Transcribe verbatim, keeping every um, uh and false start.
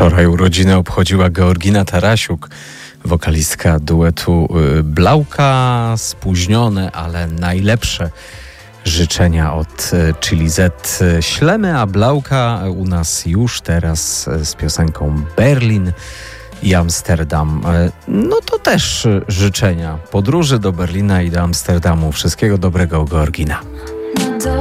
Wczoraj urodziny obchodziła Georgina Tarasiuk, wokalistka duetu Blauka. Spóźnione, ale najlepsze życzenia od Chili Z ślemy, a Blauka u nas już teraz z piosenką Berlin i Amsterdam. No to też życzenia podróży do Berlina i do Amsterdamu. Wszystkiego dobrego, Georgina.